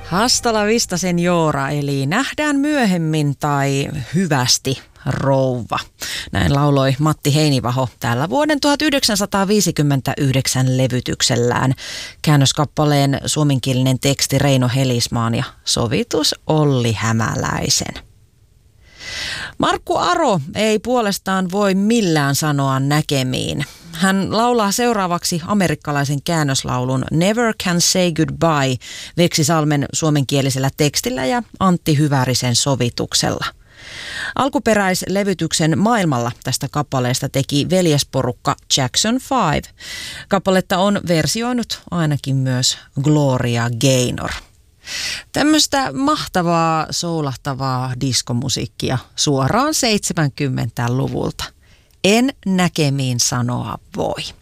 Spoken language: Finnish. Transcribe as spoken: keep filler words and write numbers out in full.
Hasta la vista senora, eli nähdään myöhemmin tai hyvästi rouva. Näin lauloi Matti Heinivaho täällä vuoden tuhatyhdeksänsataaviisikymmentäyhdeksän levytyksellään. Käännöskappaleen suomenkielinen teksti Reino Helismaan ja sovitus Olli Hämäläisen. Markku Aro ei puolestaan voi millään sanoa näkemiin. Hän laulaa seuraavaksi amerikkalaisen käännöslaulun Never Can Say Goodbye Veksi Salmen suomenkielisellä tekstillä ja Antti Hyvärisen sovituksella. Alkuperäislevytyksen maailmalla tästä kappaleesta teki veljesporukka Jackson Five. Kappaletta on versioinut ainakin myös Gloria Gaynor. Tämmöistä mahtavaa, soulahtavaa diskomusiikkia suoraan seitsemänkymmentäluvulta. En näkemiin sanoa voi.